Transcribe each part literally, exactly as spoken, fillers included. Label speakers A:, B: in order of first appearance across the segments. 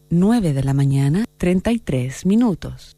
A: nueve de la mañana, treinta y tres minutos.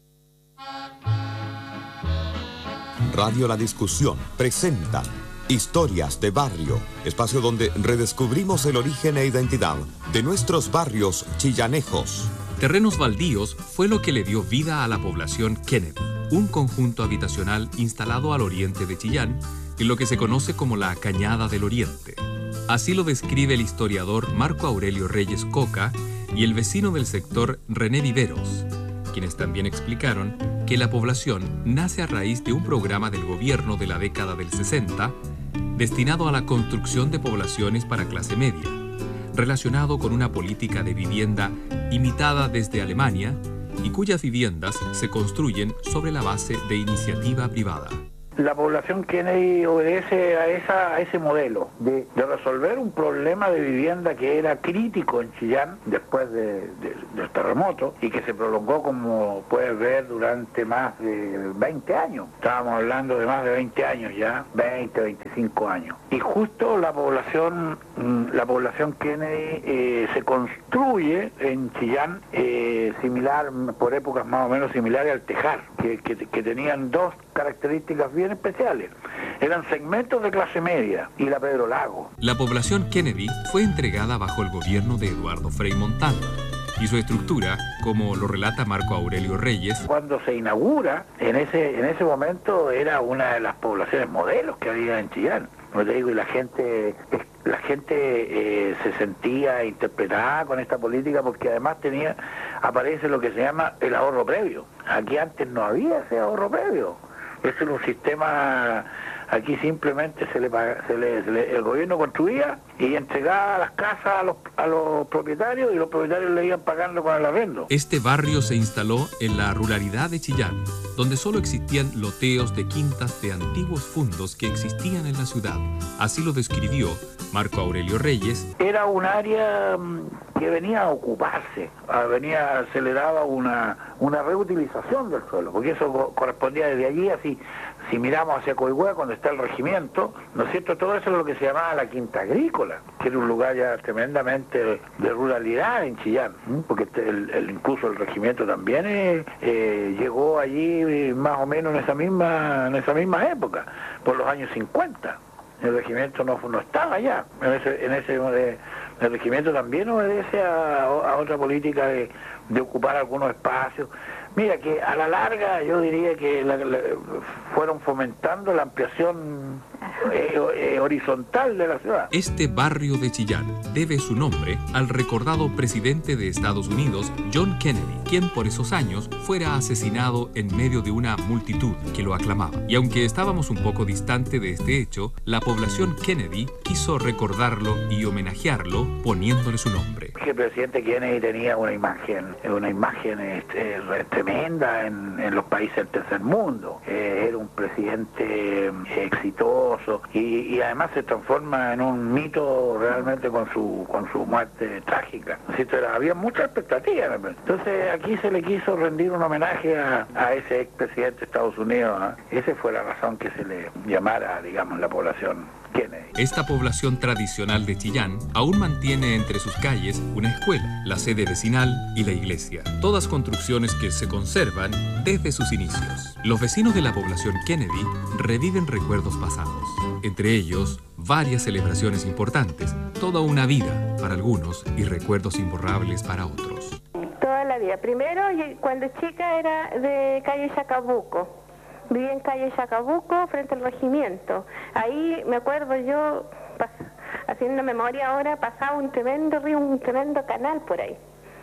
B: Radio La Discusión presenta Historias de Barrio, espacio donde redescubrimos el origen e identidad de nuestros barrios chillanejos.
C: Terrenos baldíos fue lo que le dio vida a la población Kennedy, un conjunto habitacional instalado al oriente de Chillán, en lo que se conoce como la Cañada del Oriente. Así lo describe el historiador Marco Aurelio Reyes Coca y el vecino del sector René Viveros, quienes también explicaron que la población nace a raíz de un programa del gobierno de la década del sesenta destinado a la construcción de poblaciones para clase media, relacionado con una política de vivienda imitada desde Alemania y cuyas viviendas se construyen sobre la base de iniciativa privada.
D: La población Kennedy obedece a, esa, a ese modelo de, de resolver un problema de vivienda que era crítico en Chillán después de, de, del terremoto y que se prolongó, como puedes ver, durante más de veinte años. Estábamos hablando de más de veinte años ya, veinte, veinticinco años. Y justo la población, la población Kennedy eh, se construye en Chillán eh, similar, por épocas más o menos similares al Tejar, que, que, que tenían dos características bien especiales. Eran segmentos de clase media y la Pedro Lago.
C: La población Kennedy fue entregada bajo el gobierno de Eduardo Frei Montalva y su estructura, como lo relata Marco Aurelio Reyes.
D: Cuando se inaugura, en ese, en ese momento era una de las poblaciones modelos que había en Chillán. Como te digo, y la gente, la gente eh, se sentía interpretada con esta política porque además tenía, aparece lo que se llama el ahorro previo. Aquí antes no había ese ahorro previo. Eso era un sistema, aquí simplemente se le, se le, se le el gobierno construía y entregaba las casas a los, a los propietarios y los propietarios le iban pagando con el arrendo.
C: Este barrio se instaló en la ruralidad de Chillán, donde solo existían loteos de quintas de antiguos fundos que existían en la ciudad. Así lo describió Marco Aurelio Reyes.
D: Era un área que venía a ocuparse, venía, se le daba una, una reutilización del suelo, porque eso correspondía desde allí, así, si miramos hacia Coihue, cuando está el regimiento, ¿no es cierto? Todo eso es lo que se llamaba la Quinta Agrícola, que era un lugar ya tremendamente de ruralidad en Chillán, ¿sí? Porque el, el, incluso el regimiento también eh, eh, llegó allí más o menos en esa misma, en esa misma época, por los años cincuenta. El regimiento no, no estaba allá, en ese, en ese de, el regimiento también obedece a, a otra política de, de ocupar algunos espacios. Mira que a la larga yo diría que la, la, fueron fomentando la ampliación eh, eh, horizontal de la ciudad.
C: Este barrio de Chillán debe su nombre al recordado presidente de Estados Unidos, John Kennedy, quien por esos años fuera asesinado en medio de una multitud que lo aclamaba. Y aunque estábamos un poco distante de este hecho, la población Kennedy quiso recordarlo y homenajearlo poniéndole su nombre.
D: El presidente Kennedy tenía una imagen, una imagen este, tremenda en, en los países del tercer mundo. Eh, era un presidente eh, exitoso y, y además se transforma en un mito realmente con su con su muerte trágica. Era, había mucha expectativa. Entonces aquí se le quiso rendir un homenaje a, a ese expresidente de Estados Unidos. ¿eh? Esa fue la razón que se le llamara, digamos, la población Kennedy.
C: Esta población tradicional de Chillán aún mantiene entre sus calles una escuela, la sede vecinal y la iglesia. Todas construcciones que se conservan desde sus inicios. Los vecinos de la población Kennedy reviven recuerdos pasados. Entre ellos, varias celebraciones importantes, toda una vida para algunos y recuerdos imborrables para otros.
E: Toda la vida. Primero, cuando chica era de calle Chacabuco. Viví en calle Chacabuco, frente al regimiento. Ahí me acuerdo yo, haciendo memoria ahora, pasaba un tremendo río, un tremendo canal por ahí.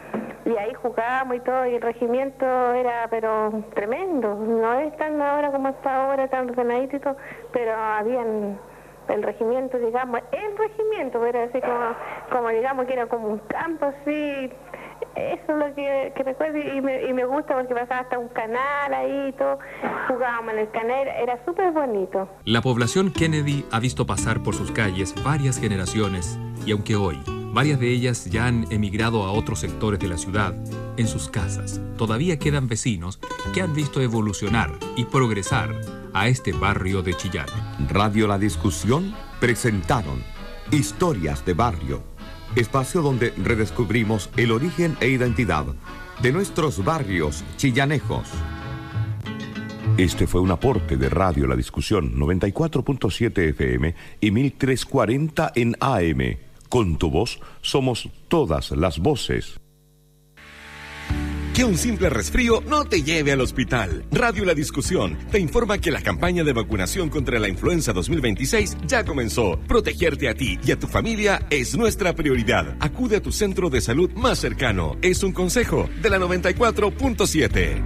E: Y ahí jugábamos y todo, y el regimiento era, pero tremendo. No es tan ahora como está ahora, tan ordenadito y todo, pero habían el regimiento, digamos, el regimiento, era así como, como digamos que era como un campo así. Eso es lo que, que recuerdo y me, y me gusta porque pasaba hasta un canal ahí y todo, jugábamos en el canal, era súper bonito.
C: La población Kennedy ha visto pasar por sus calles varias generaciones y aunque hoy varias de ellas ya han emigrado a otros sectores de la ciudad, en sus casas todavía quedan vecinos que han visto evolucionar y progresar a este barrio de Chillán.
B: Radio La Discusión presentaron Historias de Barrio. espacio donde redescubrimos el origen e identidad de nuestros barrios chillanejos. Este fue un aporte de Radio La Discusión, noventa y cuatro punto siete F M y mil trescientos cuarenta en A M. Con tu voz somos todas las voces.
F: Que un simple resfrío no te lleve al hospital. Radio La Discusión te informa que la campaña de vacunación contra la influenza dos mil veintiséis ya comenzó. Protegerte a ti y a tu familia es nuestra prioridad. Acude a tu centro de salud más cercano. Es un consejo de la noventa y cuatro punto siete.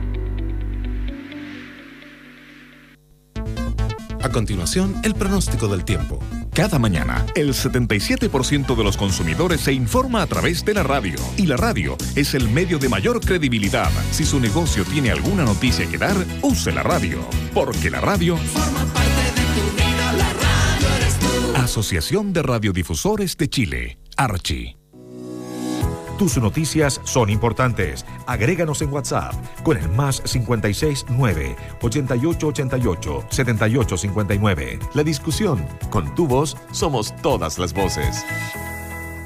G: A continuación, el pronóstico del tiempo. Cada mañana, el setenta y siete por ciento de los consumidores se informa a través de la radio. Y la radio es el medio de mayor credibilidad. Si su negocio tiene alguna noticia que dar, use la radio. Porque la radio forma parte de tu vida. La radio eres tú. Asociación de Radiodifusores de Chile, Archi.
H: Tus noticias son importantes. Agréganos en WhatsApp con el más cincuenta y seis nueve, ochenta y ocho ochenta y ocho, setenta y ocho cincuenta y nueve. La Discusión. Con tu voz somos todas las voces.